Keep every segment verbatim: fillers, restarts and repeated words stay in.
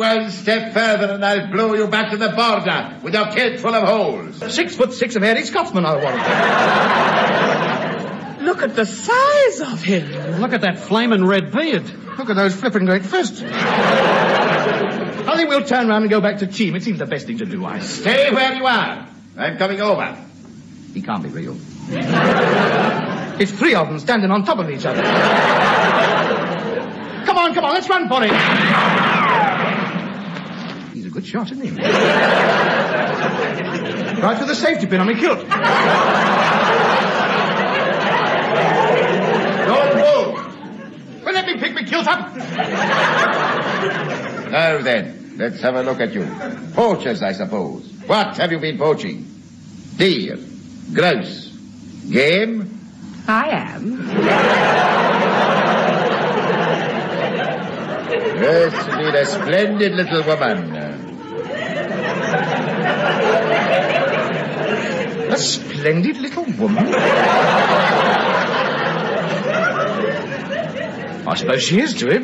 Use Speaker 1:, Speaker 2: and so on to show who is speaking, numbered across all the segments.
Speaker 1: one step further and I'll blow you back to the border with your kilt full of holes.
Speaker 2: Six foot six of hairy Scotsman, I warrant.
Speaker 3: Look at the size of him.
Speaker 4: Look at that flaming red beard.
Speaker 2: Look at those flipping great fists. I think we'll turn round and go back to Cheam. It seems the best thing to do, I...
Speaker 1: Stay where you are. I'm coming over.
Speaker 2: He can't be real. It's three of them standing on top of each other. Come on, come on, let's run for it. He's a good shot, isn't he? Right to the safety pin on my kilt.
Speaker 1: Don't move.
Speaker 2: Well, let me pick my kilt up.
Speaker 1: Now then, let's have a look at you. Poachers, I suppose. What have you been poaching? Deer, grouse, game?
Speaker 3: I am.
Speaker 1: Yes, indeed, a splendid little woman.
Speaker 2: A splendid little woman? I suppose she is to him.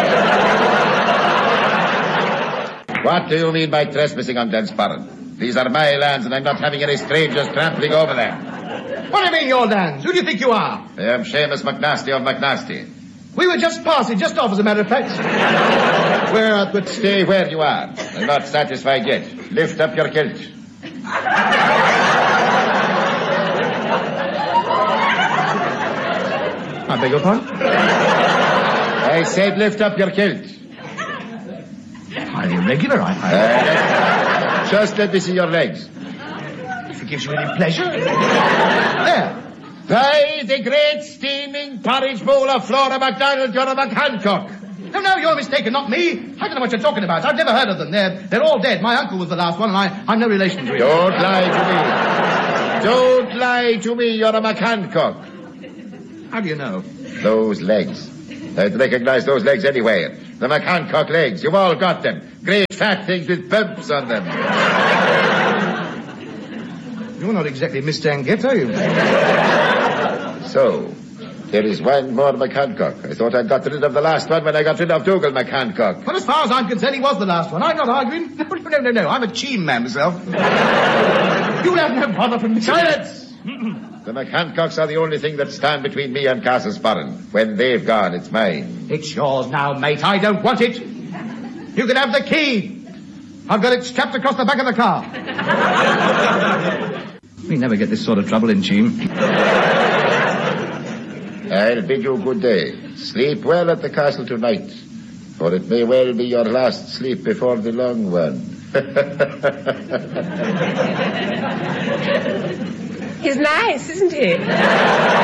Speaker 1: What do you mean by trespassing on Glensporran? These are my lands, and I'm not having any strangers trampling over them.
Speaker 2: What do you mean, your lands? Who do you think you are?
Speaker 1: I am Seamus McNasty of McNasty.
Speaker 2: We were just passing, just off, as a matter of fact.
Speaker 1: Where out, but stay where you are. I'm not satisfied yet. Lift up your kilt.
Speaker 2: I beg your pardon?
Speaker 1: I said lift up your kilt.
Speaker 2: Highly irregular, I find.
Speaker 1: Uh, just let me see your legs.
Speaker 2: If it gives you any pleasure. There.
Speaker 1: By the great steaming porridge bowl of Flora MacDonald, you're a McHancock.
Speaker 2: No, no, you're mistaken, not me. I don't know what you're talking about. I've never heard of them. They're, they're all dead. My uncle was the last one, and I, I'm no relation to him.
Speaker 1: Don't lie to me. Don't lie to me. You're a McHancock.
Speaker 2: How do you know?
Speaker 1: Those legs. I'd recognize those legs anywhere. The McHancock legs. You've all got them. Great fat things with bumps on them.
Speaker 2: You're not exactly Mister Anget, are you?
Speaker 1: So, there is one more McHancock. I thought I'd got rid of the last one when I got rid of Dougal McHancock.
Speaker 2: Well, as far as I'm concerned, he was the last one. I'm not arguing. No, no, no, no, no. I'm a Cheam man myself. You'll have no bother from me.
Speaker 1: Silence! The McHancocks are the only thing that stand between me and Castlesporran. When they've gone, it's mine.
Speaker 2: It's yours now, mate. I don't want it. You can have the key. I've got it strapped across the back of the car. We never get this sort of trouble in Cheam.
Speaker 1: I'll bid you good day. Sleep well at the castle tonight, for it may well be your last sleep before the long one.
Speaker 3: He's nice, isn't he?